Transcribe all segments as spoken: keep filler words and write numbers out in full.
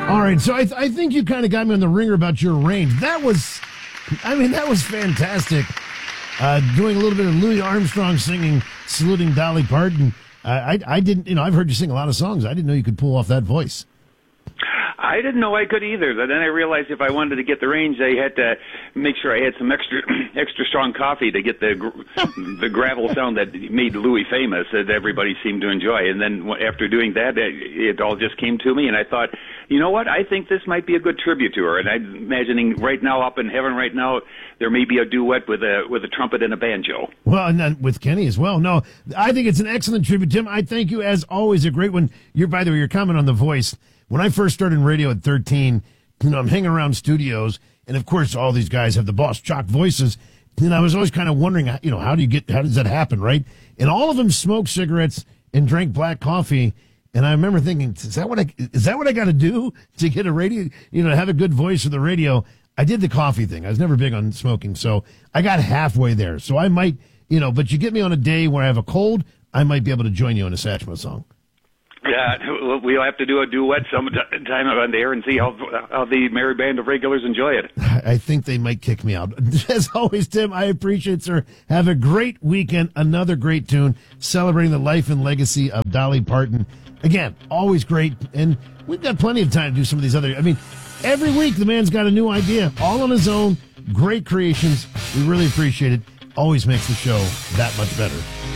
All right, so I, th- I think you kind of got me on the ringer about your range. That was, I mean, that was fantastic. Uh, doing a little bit of Louis Armstrong singing, saluting Dolly Parton. Uh, I, I didn't, you know, I've heard you sing a lot of songs. I didn't know you could pull off that voice. I didn't know I could either. But then I realized if I wanted to get the range, I had to make sure I had some extra extra strong coffee to get the gr- the gravel sound that made Louis famous that everybody seemed to enjoy. And then after doing that, it, it all just came to me, and I thought, you know what? I think this might be a good tribute to her. And I'm imagining right now, up in heaven right now, there may be a duet with a with a trumpet and a banjo. Well, and then with Kenny as well. No, I think it's an excellent tribute, Tim. I thank you as always. A great one. You're, by the way, your comment on the voice. When I first started in radio at thirteen, you know, I'm hanging around studios, and of course, all these guys have the Boss Chalk voices. And I was always kind of wondering, you know, how do you get, how does that happen, right? And all of them smoked cigarettes and drank black coffee. And I remember thinking, is that what I, is that what I got to do to get a radio, you know, to have a good voice for the radio? I did the coffee thing. I was never big on smoking, so I got halfway there. So I might, you know, but you get me on a day where I have a cold, I might be able to join you on a Satchmo song. Yeah, we'll have to do a duet sometime on the air and see how how the merry band of regulars enjoy it. I think they might kick me out. As always, Tim, I appreciate it, sir. Have a great weekend. Another great tune celebrating the life and legacy of Dolly Parton. Again, always great. And we've got plenty of time to do some of these other. I mean, every week the man's got a new idea, all on his own. Great creations. We really appreciate it. Always makes the show that much better.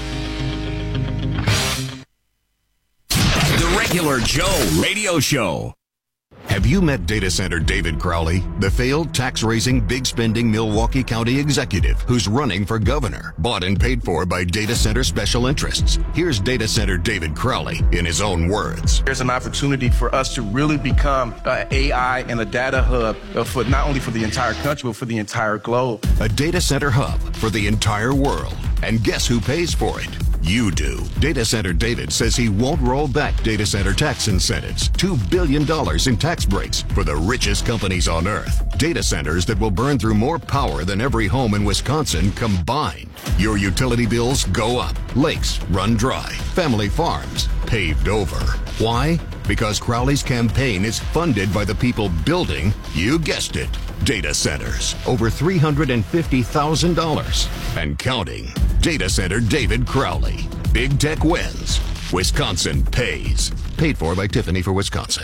Regular Joe Radio Show. Have you met data center David Crowley, the failed tax-raising, big-spending Milwaukee County executive who's running for governor, bought and paid for by data center special interests? Here's data center David Crowley in his own words. There's an opportunity for us to really become an A I and a data hub for not only for the entire country, but for the entire globe. A data center hub for the entire world. And guess who pays for it? You do. Data Center David says he won't roll back data center tax incentives. two billion dollars in tax breaks for the richest companies on earth. Data centers that will burn through more power than every home in Wisconsin combined. Your utility bills go up. Lakes run dry. Family farms paved over. Why? Because Crowley's campaign is funded by the people building, you guessed it, data centers. Over three hundred fifty thousand dollars and counting. Data Center David Crowley. Big tech wins. Wisconsin pays. Paid for by Tiffany for Wisconsin.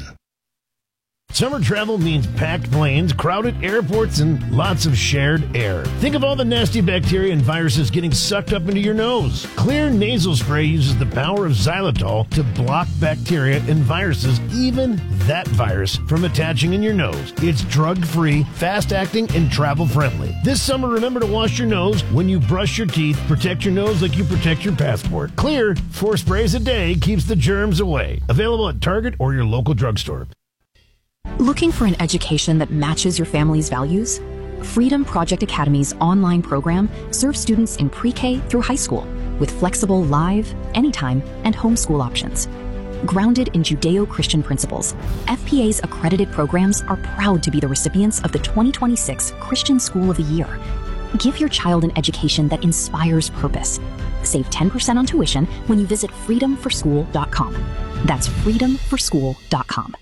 Summer travel means packed planes, crowded airports, and lots of shared air. Think of all the nasty bacteria and viruses getting sucked up into your nose. Clear nasal spray uses the power of xylitol to block bacteria and viruses, even that virus, from attaching in your nose. It's drug-free, fast-acting, and travel-friendly. This summer, remember to wash your nose when you brush your teeth. Protect your nose like you protect your passport. Clear, four sprays a day keeps the germs away. Available at Target or your local drugstore. Looking for an education that matches your family's values? Freedom Project Academy's online program serves students in pre-K through high school with flexible live, anytime, and homeschool options. Grounded in Judeo-Christian principles, F P A's accredited programs are proud to be the recipients of the twenty twenty-six Christian School of the Year. Give your child an education that inspires purpose. Save ten percent on tuition when you visit freedom for school dot com. That's freedom for school dot com.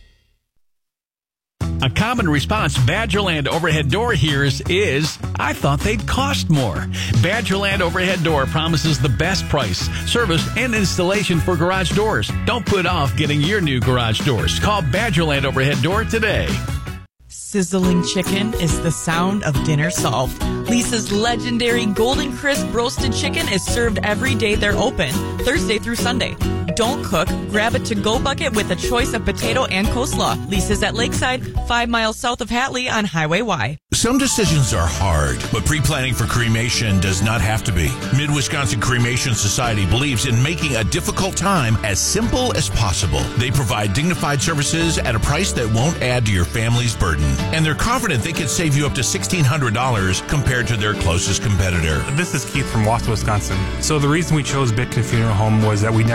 A common response Badgerland Overhead Door hears is, I thought they'd cost more. Badgerland Overhead Door promises the best price, service, and installation for garage doors. Don't put off getting your new garage doors. Call Badgerland Overhead Door today. Sizzling chicken is the sound of dinner solved. Lisa's legendary Golden Crisp roasted chicken is served every day they're open, Thursday through Sunday. Don't cook, grab a to-go bucket with a choice of potato and coleslaw. Lisa's at Lakeside, five miles south of Hatley on Highway Y. Some decisions are hard, but pre-planning for cremation does not have to be. Mid-Wisconsin Cremation Society believes in making a difficult time as simple as possible. They provide dignified services at a price that won't add to your family's burden. And they're confident they can save you up to sixteen hundred dollars compared to their closest competitor. This is Keith from Wausau, Wisconsin. So the reason we chose Bitkin Funeral Home was that we never had anything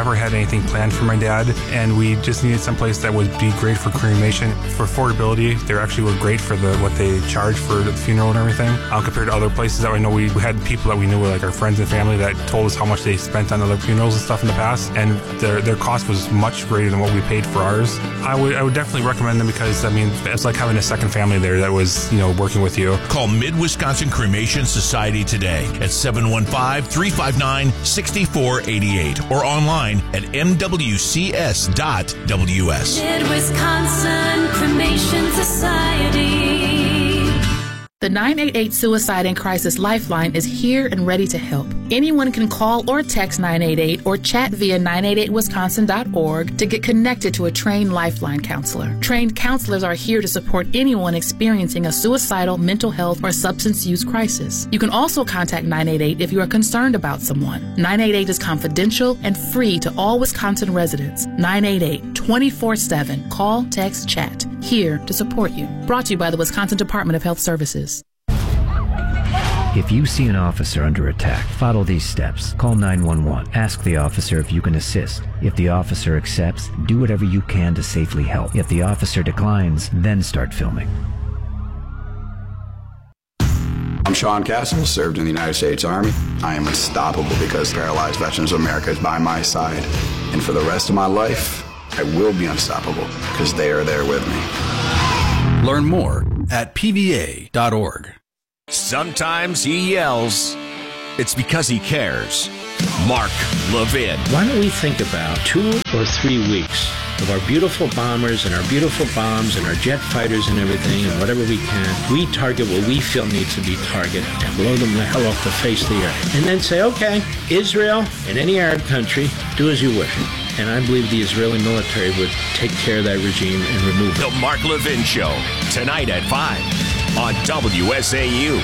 anything planned for my dad, and we just needed someplace that would be great for cremation. For affordability, they actually were great for the what they charge for the funeral and everything. Uh, compared to other places that I know, we had people that we knew, like our friends and family, that told us how much they spent on other funerals and stuff in the past, and their their cost was much greater than what we paid for ours. I would I would definitely recommend them because, I mean, it's like having a second family there that was, you know, working with you. Call Mid-Wisconsin Cremation Society today at seven one five, three five nine, six four eight eight or online at m w c s dot w s. Mid-Wisconsin Cremation Society. The nine eight eight Suicide and Crisis Lifeline is here and ready to help. Anyone can call or text nine eight eight or chat via nine eight eight wisconsin dot org to get connected to a trained Lifeline counselor. Trained counselors are here to support anyone experiencing a suicidal, mental health, or substance use crisis. You can also contact nine eight eight if you are concerned about someone. nine eight eight is confidential and free to all Wisconsin residents. nine eight eight, twenty-four seven. Call, text, chat. Here to support you. Brought to you by the Wisconsin Department of Health Services. If you see an officer under attack, follow these steps. Call nine one one. Ask the officer if you can assist. If the officer accepts, do whatever you can to safely help. If the officer declines, then start filming. I'm Sean Castle, served in the United States Army. I am unstoppable because Paralyzed Veterans of America is by my side. And for the rest of my life, I will be unstoppable because they are there with me. Learn more at p v a dot org. Sometimes he yells. It's because he cares. Mark Levin. Why don't we think about two or three weeks of our beautiful bombers and our beautiful bombs and our jet fighters and everything, and whatever we can, we target what we feel needs to be targeted and blow them the hell off the face of the earth. And then say, okay, Israel and any Arab country, do as you wish. And I believe the Israeli military would take care of that regime and remove it. The Mark Levin Show, tonight at five on W S A U.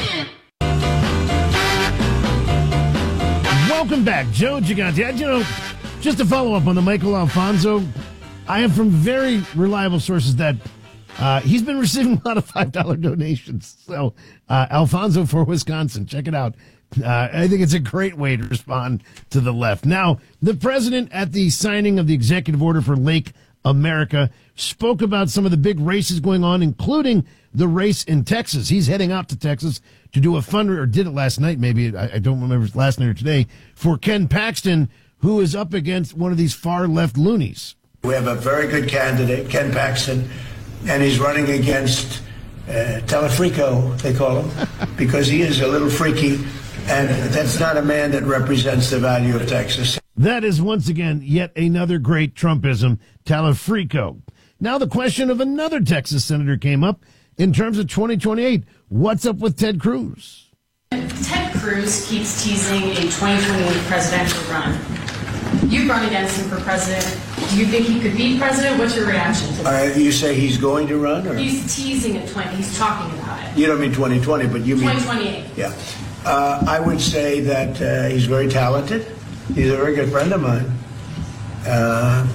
Welcome back, Joe Gigante. You know, just to follow up on the Michael Alfonso, I have from very reliable sources that uh, he's been receiving a lot of five dollar donations. So, uh, Alfonso for Wisconsin, check it out. Uh, I think it's a great way to respond to the left. Now, the president at the signing of the executive order for Lake America spoke about some of the big races going on, including the race in Texas. He's heading out to Texas to do a fundraiser, or did it last night, maybe, I, I don't remember if it's last night or today, for Ken Paxton, who is up against one of these far-left loonies. We have a very good candidate, Ken Paxton, and he's running against uh, Telefrico, they call him, because he is a little freaky, and that's not a man that represents the value of Texas. That is, once again, yet another great Trumpism, Telefrico. Now the question of another Texas senator came up in terms of twenty twenty-eight. What's up with Ted Cruz? Ted Cruz keeps teasing a twenty twenty-eight presidential run. You've run against him for president. Do you think he could be president? What's your reaction to that? Uh, you say he's going to run? Or? He's teasing at twenty. He's talking about it. You don't mean twenty twenty, but you mean... twenty twenty-eight. Yeah. Uh, I would say that uh, he's very talented. He's a very good friend of mine. Uh,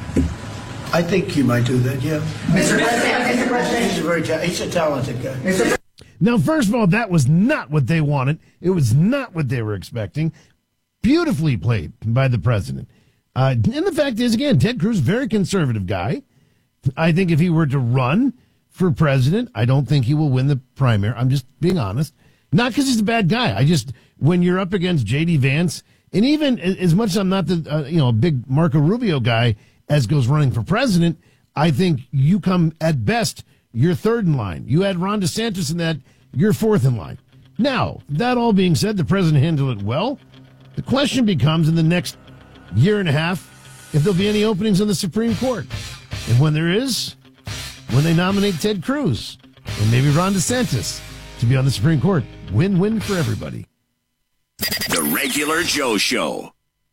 I think he might do that, yeah. Mister President, Mister President. He's a very ta- he's a talented guy. Mister Now, first of all, that was not what they wanted. It was not what they were expecting. Beautifully played by the president. Uh, and the fact is, again, Ted Cruz, very conservative guy. I think if he were to run for president, I don't think he will win the primary. I'm just being honest. Not because he's a bad guy. I just, when you're up against J D Vance, and even as much as I'm not the, uh, you know, a big Marco Rubio guy as goes running for president, I think you come at best, you're third in line. You add Ron DeSantis in that, you're fourth in line. Now, that all being said, the president handled it well. The question becomes in the next year and a half if there'll be any openings on the Supreme Court. And when there is, when they nominate Ted Cruz and maybe Ron DeSantis to be on the Supreme Court. Win-win for everybody. The Regular Joe Show.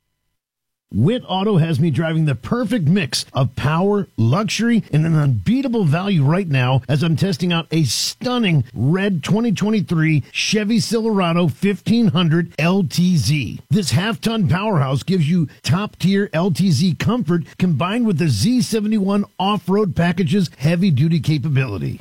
Witt Auto has me driving the perfect mix of power, luxury, and an unbeatable value right now as I'm testing out a stunning red twenty twenty-three Chevy Silverado fifteen hundred L T Z. This half-ton powerhouse gives you top-tier L T Z comfort combined with the Z seventy-one off-road package's heavy-duty capability.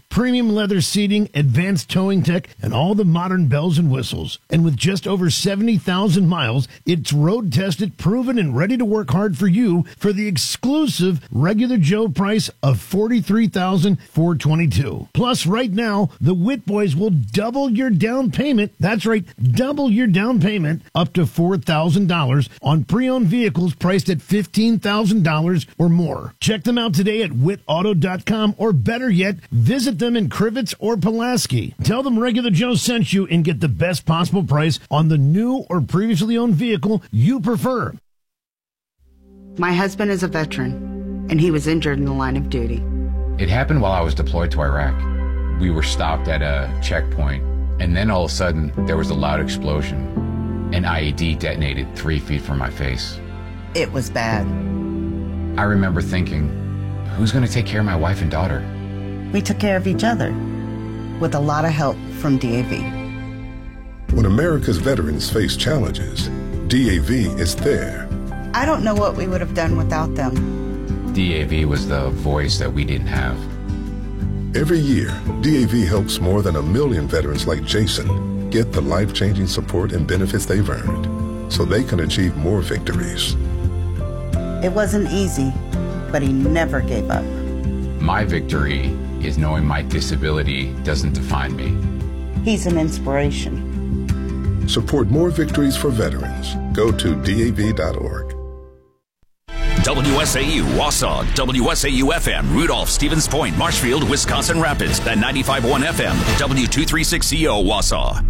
premium leather seating, advanced towing tech, and all the modern bells and whistles. And with just over seventy thousand miles, it's road tested, proven, and ready to work hard for you for the exclusive regular Joe price of forty-three thousand four hundred twenty-two dollars. Plus, right now, the Witt Boys will double your down payment. That's right, double your down payment up to four thousand dollars on pre-owned vehicles priced at fifteen thousand dollars or more. Check them out today at witt auto dot com, or better yet, visit them in Crivets or Pulaski. Tell them Regular Joe sent you and get the best possible price on the new or previously owned vehicle you prefer. My husband is a veteran, and he was injured in the line of duty. It happened while I was deployed to Iraq. We were stopped at a checkpoint, and then all of a sudden, there was a loud explosion. An I E D detonated three feet from my face. It was bad. I remember thinking, who's going to take care of my wife and daughter? We took care of each other, with a lot of help from D A V. When America's veterans face challenges, D A V is there. I don't know what we would have done without them. D A V was the voice that we didn't have. Every year, D A V helps more than a million veterans like Jason get the life-changing support and benefits they've earned so they can achieve more victories. It wasn't easy, but he never gave up. My victory is knowing my disability doesn't define me. He's an inspiration. Support more victories for veterans. Go to D A V dot org. W S A U, Wausau, W S A U F M, Rudolph, Stevens Point, Marshfield, Wisconsin Rapids, and ninety-five point one F M, W two thirty-six C O, Wausau.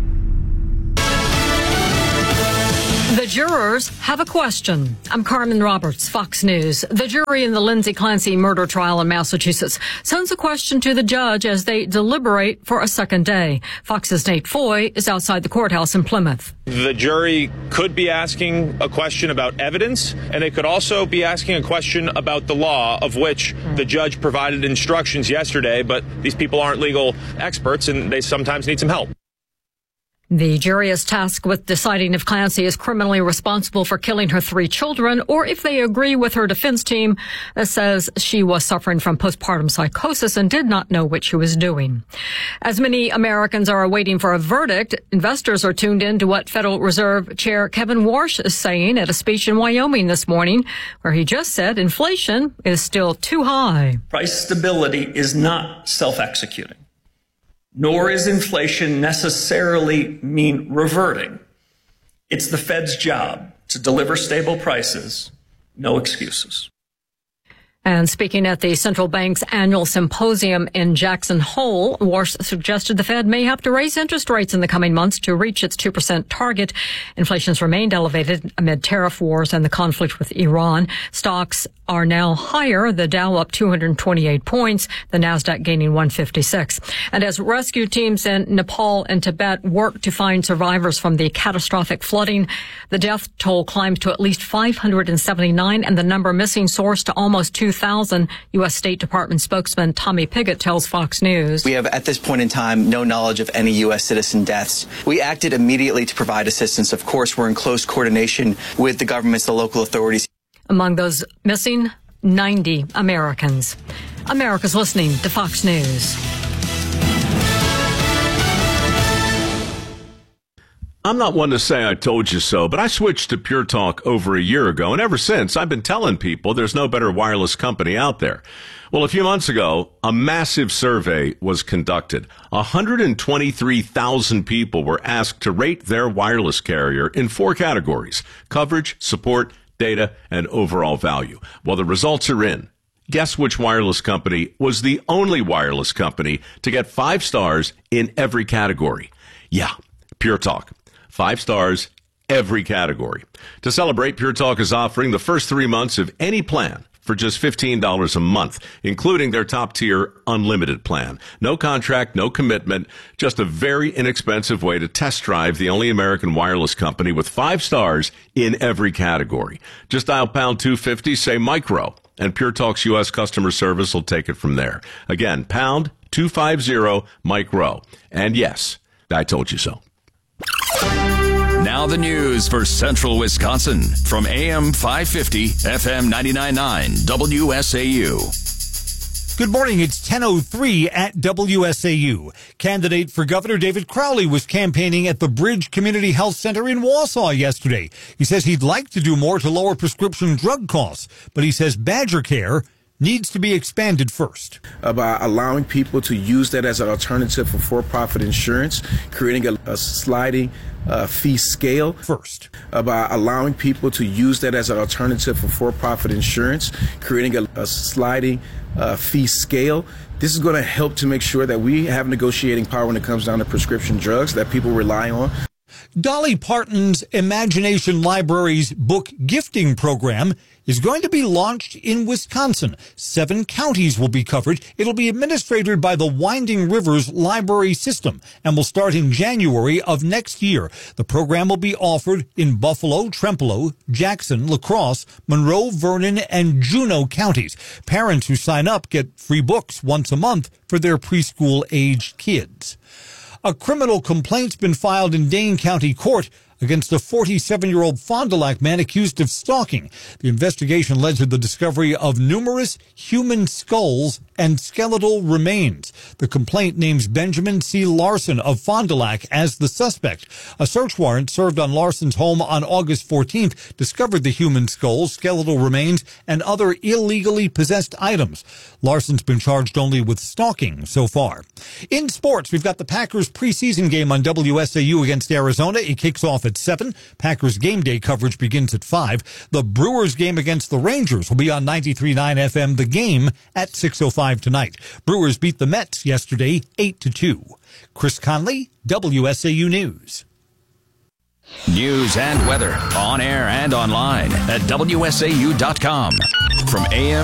The jurors have a question. I'm Carmen Roberts, Fox News. The jury in the Lindsay Clancy murder trial in Massachusetts sends a question to the judge as they deliberate for a second day. Fox's Nate Foy is outside the courthouse in Plymouth. The jury could be asking a question about evidence, and they could also be asking a question about the law, of which the judge provided instructions yesterday, but these people aren't legal experts, and they sometimes need some help. The jury is tasked with deciding if Clancy is criminally responsible for killing her three children, or if they agree with her defense team that says she was suffering from postpartum psychosis and did not know what she was doing. As many Americans are waiting for a verdict, investors are tuned in to what Federal Reserve Chair Kevin Warsh is saying at a speech in Wyoming this morning, where he just said inflation is still too high. Price stability is not self-executing. Nor is inflation necessarily mean reverting. It's the Fed's job to deliver stable prices, no excuses. And speaking at the central bank's annual symposium in Jackson Hole, Warsh suggested the Fed may have to raise interest rates in the coming months to reach its two percent target. Inflation's remained elevated amid tariff wars and the conflict with Iran. Stocks are now higher, the Dow up two hundred twenty-eight points, the Nasdaq gaining one fifty-six. And as rescue teams in Nepal and Tibet work to find survivors from the catastrophic flooding, the death toll climbs to at least five hundred seventy-nine and the number missing soars to almost two thousand. U S. State Department spokesman Tommy Pigott tells Fox News. We have at this point in time no knowledge of any U S citizen deaths. We acted immediately to provide assistance. Of course, we're in close coordination with the governments, the local authorities. Among those missing, ninety Americans. America's listening to Fox News. I'm not one to say I told you so, but I switched to Pure Talk over a year ago, and ever since, I've been telling people there's no better wireless company out there. Well, a few months ago, a massive survey was conducted. one hundred twenty-three thousand people were asked to rate their wireless carrier in four categories: coverage, support, data, and overall value. Well, the results are in. Guess which wireless company was the only wireless company to get five stars in every category? Yeah, Pure Talk. Five stars, every category. To celebrate, Pure Talk is offering the first three months of any plan for just fifteen dollars a month, including their top-tier unlimited plan. No contract, no commitment, just a very inexpensive way to test drive the only American wireless company with five stars in every category. Just dial pound two fifty, say micro, and Pure Talk's U S customer service will take it from there. Again, pound two fifty, micro. And yes, I told you so. Now the news for Central Wisconsin from A M five fifty, F M ninety-nine point nine, W S A U. Good morning. It's ten oh three at W S A U. Candidate for Governor David Crowley was campaigning at the Bridge Community Health Center in Wausau yesterday. He says he'd like to do more to lower prescription drug costs, but he says Badger Care needs to be expanded first. About allowing people to use that as an alternative for for-profit insurance, creating a, a sliding uh, fee scale. First. About allowing people to use that as an alternative for for-profit insurance, creating a, a sliding uh, fee scale. This is going to help to make sure that we have negotiating power when it comes down to prescription drugs that people rely on. Dolly Parton's Imagination Library's book gifting program is going to be launched in Wisconsin. Seven counties will be covered. It'll be administered by the Winding Rivers Library System and will start in January of next year. The program will be offered in Buffalo, Trempealeau, Jackson, La Crosse, Monroe, Vernon, and Juneau counties. Parents who sign up get free books once a month for their preschool-aged kids. A criminal complaint's been filed in Dane County Court against a forty-seven-year-old Fond du Lac man accused of stalking. The investigation led to the discovery of numerous human skulls and skeletal remains. The complaint names Benjamin C. Larson of Fond du Lac as the suspect. A search warrant served on Larson's home on August fourteenth discovered the human skulls, skeletal remains, and other illegally possessed items. Larson's been charged only with stalking so far. In sports, we've got the Packers preseason game on W S A U against Arizona. It kicks off at seven. Packers game day coverage begins at five. The Brewers game against the Rangers will be on ninety-three point nine F M. The game at six oh five tonight. Brewers beat the Mets yesterday eight to two. Chris Conley, W S A U News. News and weather on air and online at W S A U dot com. From A M